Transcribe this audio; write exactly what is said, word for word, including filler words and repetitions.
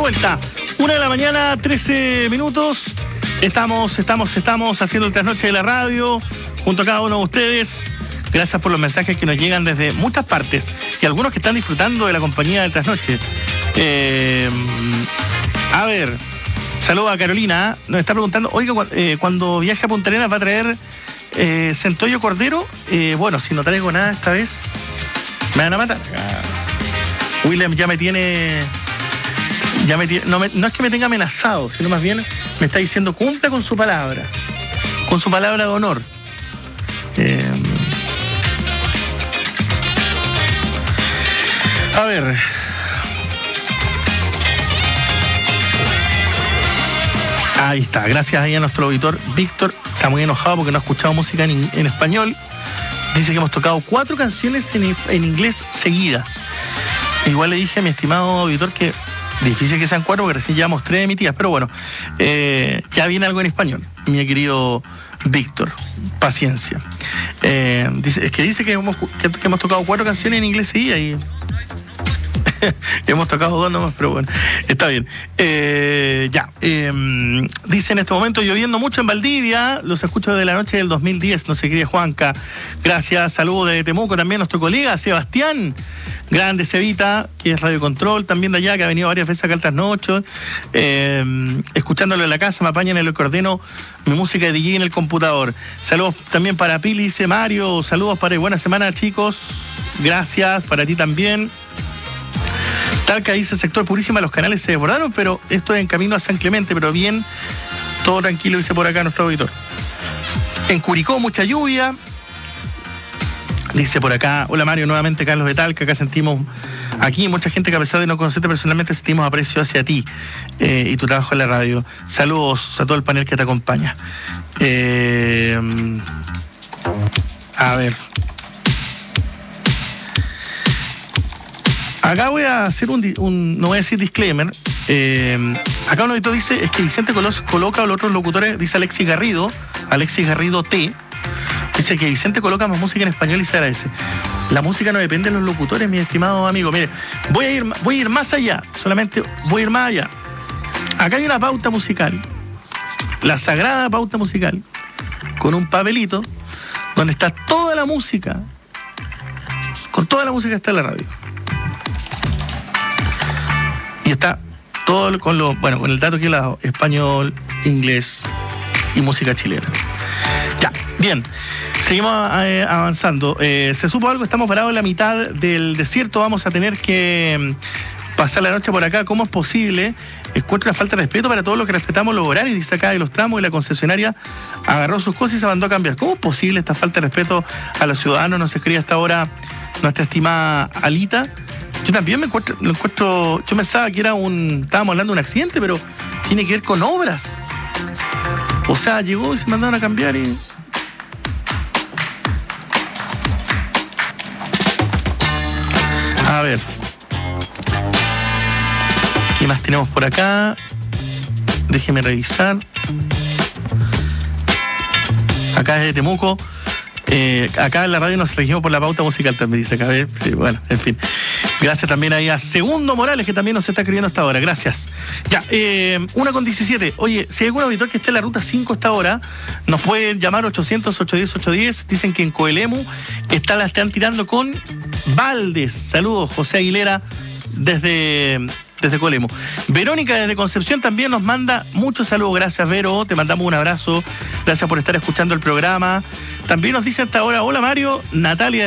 vuelta. Una de la mañana, trece minutos. Estamos, estamos, estamos haciendo el trasnoche de la radio junto a cada uno de ustedes. Gracias por los mensajes que nos llegan desde muchas partes y algunos que están disfrutando de la compañía del trasnoche. Eh, a ver, saludo a Carolina. Nos está preguntando, oiga, eh, cuando viaje a Punta Arenas va a traer eh, centollo cordero. Eh, bueno, si no traigo nada esta vez, me van a matar. William ya me tiene... Ya me tiene no, me, no es que me tenga amenazado, sino más bien me está diciendo cumpla con su palabra. Con su palabra de honor. Eh, a ver. Ahí está. Gracias ahí a nuestro auditor Víctor. Está muy enojado porque no ha escuchado música en, en español. Dice que hemos tocado cuatro canciones en, en inglés seguidas. Igual le dije a mi estimado auditor que difícil que sean cuatro porque recién llevamos tres emitidas, pero bueno, eh, ya viene algo en español, mi querido Víctor. Paciencia. Eh, dice, es que dice que hemos, que, que hemos tocado cuatro canciones en inglés seguidas y hemos tocado dos nomás, pero bueno, está bien. Eh, ya. Eh, dice en este momento lloviendo mucho en Valdivia. Los escucho desde la noche del dos mil diez. No se quería Juanca. Gracias. Saludos de Temuco también nuestro colega Sebastián. Grande Cevita, que es Radio Control también de allá, que ha venido varias veces acá al trasnocho. Eh, escuchándolo en la casa, me apañan en el que ordeno mi música de D J en el computador. Saludos también para Pili, dice Mario. Saludos para y buena semana, chicos. Gracias, para ti también. Talca dice sector Purísima, los canales se desbordaron, pero esto es en camino a San Clemente, pero bien, todo tranquilo, dice por acá nuestro auditor. En Curicó, mucha lluvia. Dice por acá, hola Mario, nuevamente Carlos de Talca, acá sentimos, aquí mucha gente que a pesar de no conocerte personalmente sentimos aprecio hacia ti eh, y tu trabajo en la radio. Saludos a todo el panel que te acompaña. Eh, a ver. Acá voy a hacer un, un no voy a decir disclaimer. Eh, acá un auditor dice, es que Vicente Colos coloca a los otros locutores, dice Alexis Garrido, Alexis Garrido T, dice que Vicente coloca más música en español y se agradece. La música no depende de los locutores, mi estimado amigo. Mire, voy a ir, voy a ir más allá, solamente voy a ir más allá. Acá hay una pauta musical, la sagrada pauta musical, con un papelito donde está toda la música, con toda la música que está en la radio. Y está todo con lo, bueno, con el dato que es la español, inglés y música chilena. Ya, bien. Seguimos eh, avanzando. Eh, se supo algo, estamos parados en la mitad del desierto, vamos a tener que pasar la noche por acá. ¿Cómo es posible? Encuentro una falta de respeto para todos los que respetamos los horarios, dice acá de los tramos, y la concesionaria agarró sus cosas y se mandó a cambiar. ¿Cómo es posible esta falta de respeto a los ciudadanos? Nos escribe hasta ahora nuestra estimada Alita. Yo también me encuentro, lo encuentro, yo pensaba que era un, estábamos hablando de un accidente, pero tiene que ver con obras. O sea, llegó y se mandaron a cambiar y... A ver. ¿Qué más tenemos por acá? Déjeme revisar. Acá es de Temuco. Eh, acá en la radio nos elegimos por la pauta musical también, dice acá. ¿Eh? Sí, bueno, en fin. Gracias también ahí a Segundo Morales, que también nos está escribiendo hasta ahora. Gracias. Ya, eh, una con diecisiete. Oye, si hay algún auditor que esté en la ruta cinco hasta ahora, nos pueden llamar ochocientos, ochocientos diez, ochocientos diez. Dicen que en Coelemu está, la están tirando con Valdes. Saludos, José Aguilera, desde... desde Coelemu. Verónica desde Concepción también nos manda muchos saludos. Gracias, Vero, te mandamos un abrazo. Gracias por estar escuchando el programa. También nos dice hasta ahora, hola Mario, Natalia